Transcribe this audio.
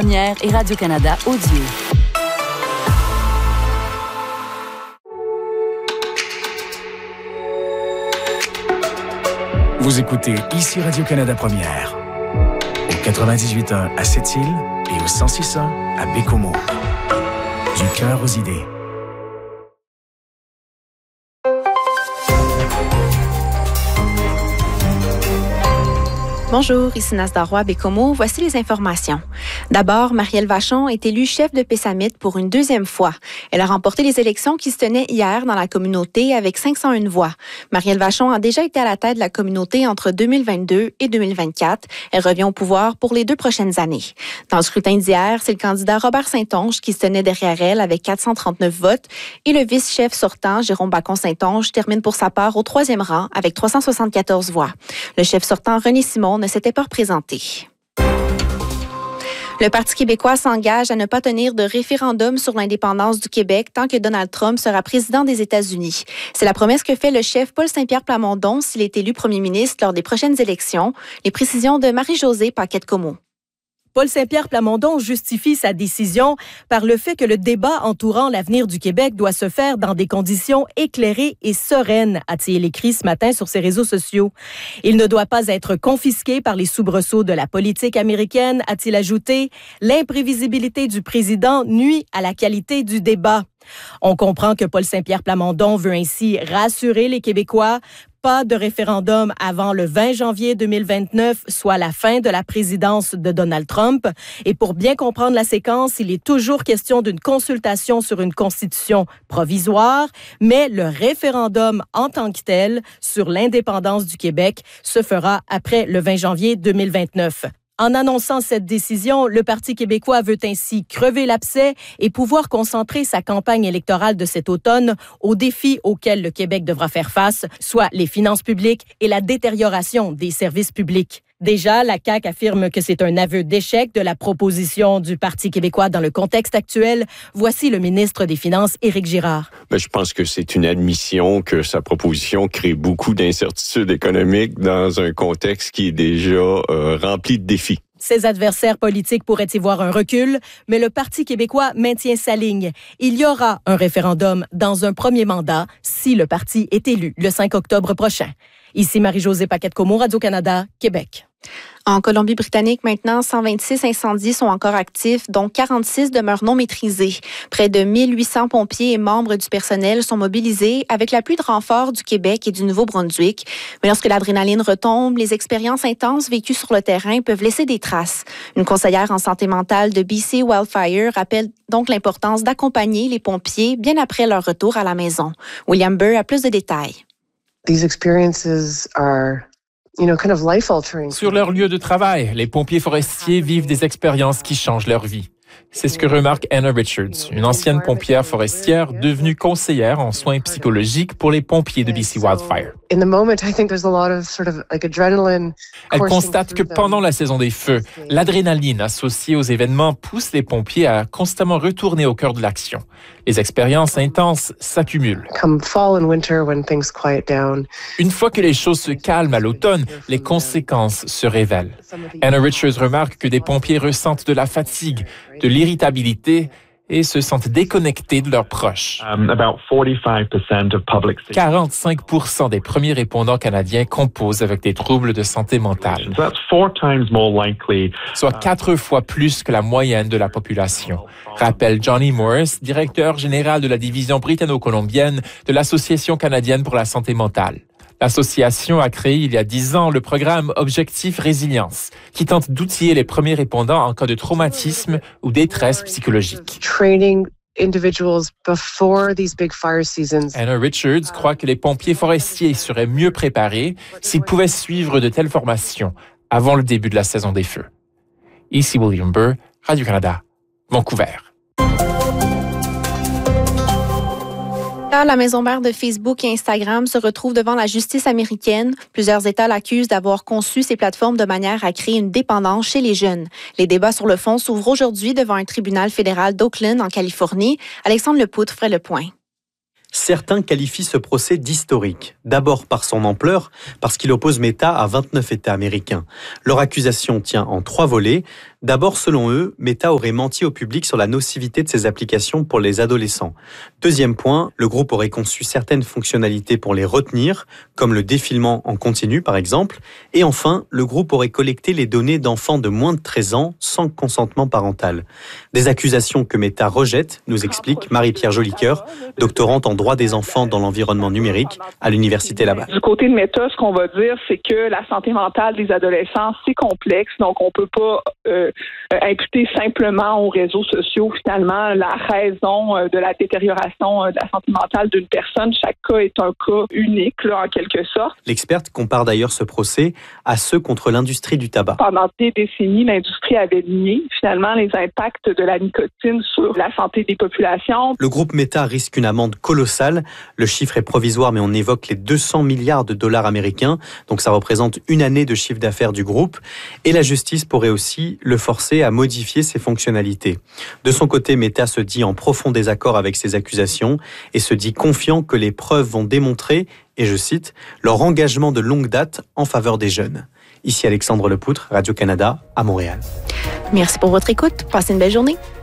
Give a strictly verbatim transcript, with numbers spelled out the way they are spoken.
Première et Radio-Canada Audio. Vous écoutez ici Radio-Canada Première, au quatre-vingt-dix-huit point un à Sept-Îles et au cent six point un à Bécomo. Du cœur aux idées. Bonjour, ici Nasda Roy Bécomo. Voici les informations. D'abord, Marielle Vachon est élue chef de Pessamit pour une deuxième fois. Elle a remporté les élections qui se tenaient hier dans la communauté avec cinq cent un voix. Marielle Vachon a déjà été à la tête de la communauté entre deux mille vingt-deux et deux mille vingt-quatre. Elle revient au pouvoir pour les deux prochaines années. Dans le scrutin d'hier, c'est le candidat Robert Saint-Onge qui se tenait derrière elle avec quatre cent trente-neuf votes et le vice-chef sortant, Jérôme Bacon-Saint-Onge, termine pour sa part au troisième rang avec trois cent soixante-quatorze voix. Le chef sortant, René Simon, ne s'était pas représenté. Le Parti québécois s'engage à ne pas tenir de référendum sur l'indépendance du Québec tant que Donald Trump sera président des États-Unis. C'est la promesse que fait le chef Paul Saint-Pierre Plamondon s'il est élu premier ministre lors des prochaines élections. Les précisions de Marie-Josée Paquette-Comeau. Paul Saint-Pierre Plamondon justifie sa décision par le fait que le débat entourant l'avenir du Québec doit se faire dans des conditions éclairées et sereines, a-t-il écrit ce matin sur ses réseaux sociaux. Il ne doit pas être confisqué par les soubresauts de la politique américaine, a-t-il ajouté. L'imprévisibilité du président nuit à la qualité du débat. On comprend que Paul Saint-Pierre Plamondon veut ainsi rassurer les Québécois. Pas de référendum avant le vingt janvier deux mille vingt-neuf, soit la fin de la présidence de Donald Trump. Et pour bien comprendre la séquence, il est toujours question d'une consultation sur une constitution provisoire, mais le référendum en tant que tel sur l'indépendance du Québec se fera après le vingt janvier deux mille vingt-neuf. En annonçant cette décision, le Parti québécois veut ainsi crever l'abcès et pouvoir concentrer sa campagne électorale de cet automne aux défis auxquels le Québec devra faire face, soit les finances publiques et la détérioration des services publics. Déjà, la C A Q affirme que c'est un aveu d'échec de la proposition du Parti québécois dans le contexte actuel. Voici le ministre des Finances, Éric Girard. Ben, je pense que c'est une admission que sa proposition crée beaucoup d'incertitudes économiques dans un contexte qui est déjà euh, rempli de défis. Ses adversaires politiques pourraient y voir un recul, mais le Parti québécois maintient sa ligne. Il y aura un référendum dans un premier mandat si le parti est élu le cinq octobre prochain. Ici Marie-Josée Paquette-Comeau, Radio-Canada, Québec. En Colombie-Britannique, maintenant, cent vingt-six incendies sont encore actifs, dont quarante-six demeurent non maîtrisés. Près de mille huit cents pompiers et membres du personnel sont mobilisés avec l'appui de renforts du Québec et du Nouveau-Brunswick. Mais lorsque l'adrénaline retombe, les expériences intenses vécues sur le terrain peuvent laisser des traces. Une conseillère en santé mentale de B C Wildfire rappelle donc l'importance d'accompagner les pompiers bien après leur retour à la maison. William Burr a plus de détails. These experiences are You know, kind of life-altering. Sur leur lieu de travail, les pompiers forestiers vivent des expériences qui changent leur vie. C'est ce que remarque Anna Richards, une ancienne pompière forestière devenue conseillère en soins psychologiques pour les pompiers de B C Wildfire. Elle constate que pendant la saison des feux, l'adrénaline associée aux événements pousse les pompiers à constamment retourner au cœur de l'action. Les expériences intenses s'accumulent. Une fois que les choses se calment à l'automne, les conséquences se révèlent. Anna Richards remarque que des pompiers ressentent de la fatigue, de l'irritabilité et se sentent déconnectés de leurs proches. quarante-cinq pour cent des premiers répondants canadiens composent avec des troubles de santé mentale, soit quatre fois plus que la moyenne de la population, rappelle Johnny Morris, directeur général de la division britanno-colombienne de l'Association canadienne pour la santé mentale. L'association a créé il y a dix ans le programme Objectif Résilience, qui tente d'outiller les premiers répondants en cas de traumatisme ou détresse psychologique. Anna Richards croit que les pompiers forestiers seraient mieux préparés s'ils pouvaient suivre de telles formations avant le début de la saison des feux. Ici William Burr, Radio-Canada, Vancouver. La maison mère de Facebook et Instagram se retrouve devant la justice américaine. Plusieurs États l'accusent d'avoir conçu ces plateformes de manière à créer une dépendance chez les jeunes. Les débats sur le fond s'ouvrent aujourd'hui devant un tribunal fédéral d'Oakland, en Californie. Alexandre Lepoutre ferait le point. Certains qualifient ce procès d'historique. D'abord par son ampleur, parce qu'il oppose Meta à vingt-neuf États américains. Leur accusation tient en trois volets. D'abord, selon eux, Meta aurait menti au public sur la nocivité de ses applications pour les adolescents. Deuxième point, le groupe aurait conçu certaines fonctionnalités pour les retenir, comme le défilement en continu par exemple. Et enfin, le groupe aurait collecté les données d'enfants de moins de treize ans sans consentement parental. Des accusations que Meta rejette, nous explique Marie-Pierre Jolicoeur, doctorante en droit des enfants dans l'environnement numérique à l'Université Laval. Du côté de Meta, ce qu'on va dire, c'est que la santé mentale des adolescents, c'est complexe, donc on peut pas euh, imputer simplement aux réseaux sociaux finalement la raison euh, de la détérioration euh, de la santé mentale d'une personne. Chaque cas est un cas unique, là, en quelque sorte. L'experte compare d'ailleurs ce procès à ceux contre l'industrie du tabac. Pendant des décennies, l'industrie avait nié finalement les impacts de la nicotine sur la santé des populations. Le groupe Meta risque une amende colossale. Le chiffre est provisoire, mais on évoque les deux cents milliards de dollars américains. Donc ça représente une année de chiffre d'affaires du groupe. Et la justice pourrait aussi le forcer à modifier ses fonctionnalités. De son côté, Meta se dit en profond désaccord avec ces accusations et se dit confiant que les preuves vont démontrer, et je cite, leur engagement de longue date en faveur des jeunes. Ici Alexandre Lepoutre, Radio-Canada, à Montréal. Merci pour votre écoute. Passez une belle journée.